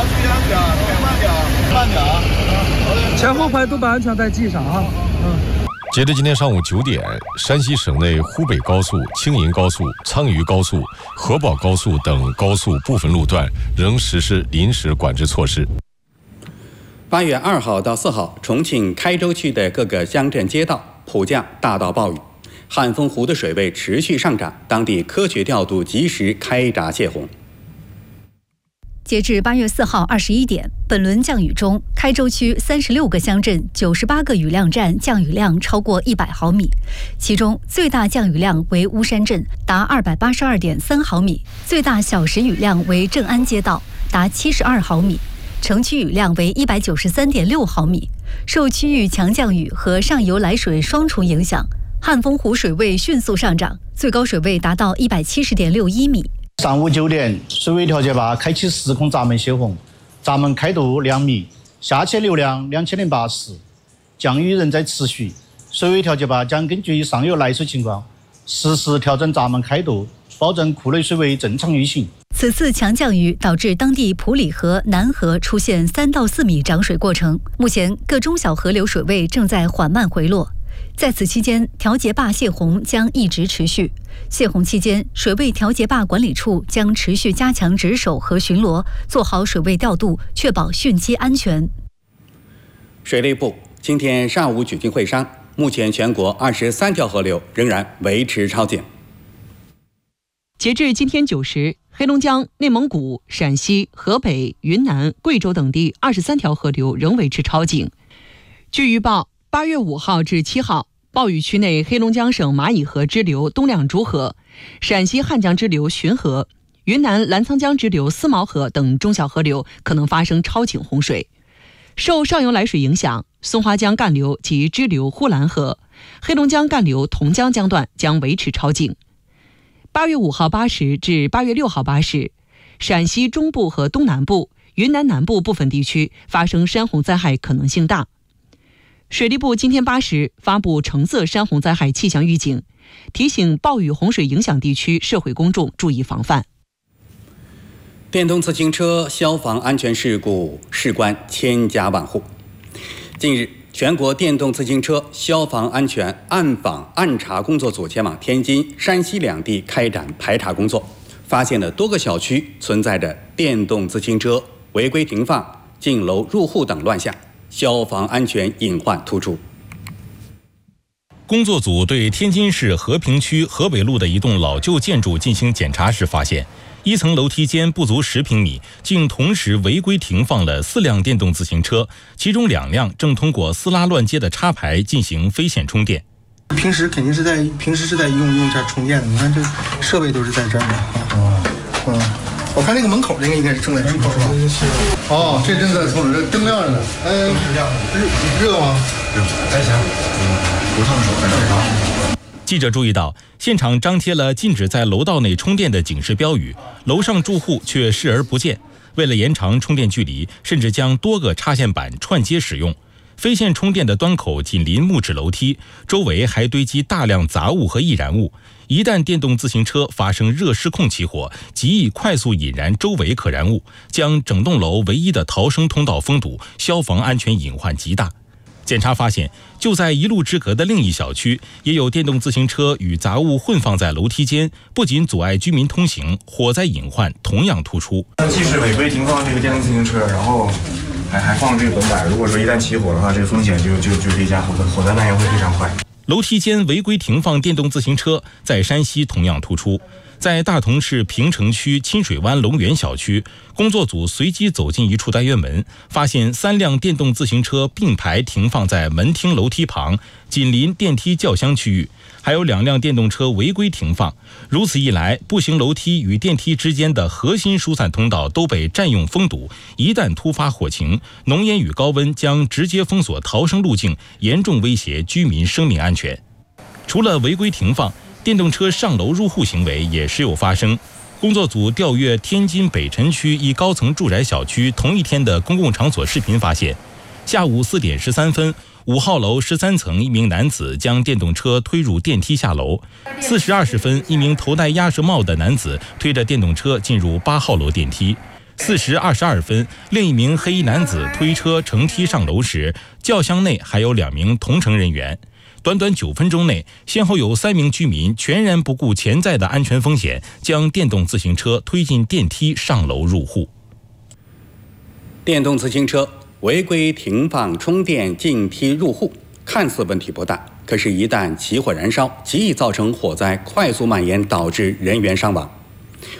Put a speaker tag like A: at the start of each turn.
A: 前后排都把安全带系上啊。
B: 截至今天上午9点，山西省内湖北高速、青银高速、苍渝高速、河宝高速等高速部分路段仍实施临时管制措施。
C: 8月2号到4号，重庆开州区的各个乡镇街道普降大到暴雨，汉丰湖的水位持续上涨，当地科学调度及时开闸泄洪。
D: 截至8月4号21点，本轮降雨中，开州区36个乡镇98个雨量站降雨量超过100毫米，其中最大降雨量为巫山镇，达282.3毫米；最大小时雨量为正安街道，达72毫米；城区雨量为193.6毫米。受区域强降雨和上游来水双重影响，汉丰湖水位迅速上涨，最高水位达到170.61米。
E: 上午9点，水位调节坝开启时空闸门泄洪，闸门开度2米，下潜流量2080，降雨仍在持续。水位调节坝将根据上游来水情况，实时调整闸门开度，保证库内水位正常运行。
D: 此次强降雨导致当地普里河、南河出现3到4米涨水过程，目前各中小河流水位正在缓慢回落。在此期间，调节坝泄洪将一直持续。泄洪期间，水位调节坝管理处将持续加强值守和巡逻，做好水位调度，确保汛期安全。
C: 水利部今天上午举行会商，目前全国23条河流仍然维持超警。
F: 截至今天9时，黑龙江、内蒙古、陕西、河北、云南、贵州等地23条河流仍维持超警。据预报，8月5号至7号，暴雨区内黑龙江省马乙河支流东两株河、陕西汉江支流浔河、云南澜沧江支流思茅河等中小河流可能发生超警洪水。受上游来水影响，松花江干流及支流呼兰河、黑龙江干流同江江段将维持超警。8月5号8时至8月6号8时，陕西中部和东南部、云南南部部分地区发生山洪灾害可能性大。水利部今天8时发布橙色山洪灾害气象预警，提醒暴雨洪水影响地区社会公众注意防范。
C: 电动自行车消防安全事故事关千家万户。近日，全国电动自行车消防安全暗访暗查工作组前往天津、山西两地开展排查工作，发现了多个小区存在着电动自行车违规停放、进楼入户等乱象，消防安全隐患突出。
G: 工作组对天津市和平区河北路的一栋老旧建筑进行检查时发现，1层楼梯间不足10平米，竟同时违规停放了4辆电动自行车，其中2辆正通过撕拉乱接的插排进行非线充电。
H: 平时是在用这充电的，你看这设备都是在这儿的。我看那个门口那个应该是正在充，是吧？哦，这正在充，这灯亮着呢。热吗？热，还行。不烫手，还能烫。
G: 记者注意到，现场张贴了禁止在楼道内充电的警示标语，楼上住户却视而不见。为了延长充电距离，甚至将多个插线板串接使用。非线充电的端口紧邻木质楼梯，周围还堆积大量杂物和易燃物。一旦电动自行车发生热失控起火，极易快速引燃周围可燃物，将整栋楼唯一的逃生通道封堵，消防安全隐患极大。检查发现，就在1路之隔的另一小区，也有电动自行车与杂物混放在楼梯间，不仅阻碍居民通行，火灾隐患同样突出。
I: 既是违规停放这个电动自行车，然后还放这个本板，如果说一旦起火的话，这个风险就这家火灾蔓延会非常快。
G: 楼梯间违规停放电动自行车在山西同样突出。在大同市平城区清水湾龙源小区，工作组随机走进一处单元门，发现3辆电动自行车并排停放在门厅楼梯旁，紧邻电梯轿厢区域，还有2辆电动车违规停放。如此一来，步行楼梯与电梯之间的核心疏散通道都被占用封堵，一旦突发火情，浓烟与高温将直接封锁逃生路径，严重威胁居民生命安全。除了违规停放，电动车上楼入户行为也时有发生。工作组调阅天津北辰区一高层住宅小区同一天的公共场所视频发现，下午4点13分，5号楼13层一名男子将电动车推入电梯下楼，4时20分，一名头戴鸭舌帽的男子推着电动车进入8号楼电梯 4时22分，另一名黑衣男子推车乘梯上楼时，轿厢内还有2名同乘人员。短短9分钟内，先后有3名居民全然不顾潜在的安全风险，将电动自行车推进电梯上楼入户。
C: 电动自行车违规停放充电进梯入户，看似问题不大，可是一旦起火燃烧，极易造成火灾快速蔓延，导致人员伤亡。